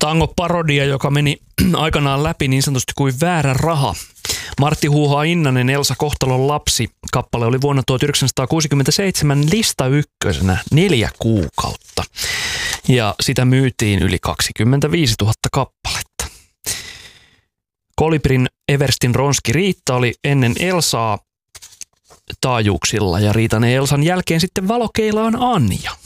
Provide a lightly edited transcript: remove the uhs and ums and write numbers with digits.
Tango-parodia, joka meni aikanaan läpi niin sanotusti kuin väärä raha. Martti Huuhaa Innanen, Elsa Kohtalon lapsi. Kappale oli vuonna 1967 lista ykkösenä 4 kuukautta. Ja sitä myytiin yli 25 000 kappaletta. Kolibrin Everstin Ronski Riitta oli ennen Elsaa taajuuksilla ja Riitan ja Elsan jälkeen sitten valokeilaan Anja.